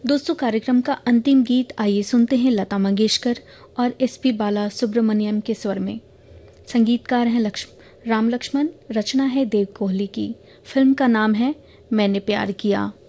दोस्तों, कार्यक्रम का अंतिम गीत आइए सुनते हैं लता मंगेशकर और एसपी बाला सुब्रमण्यम के स्वर में। संगीतकार हैं राम लक्ष्मण, रचना है देव कोहली की। फिल्म का नाम है मैंने प्यार किया।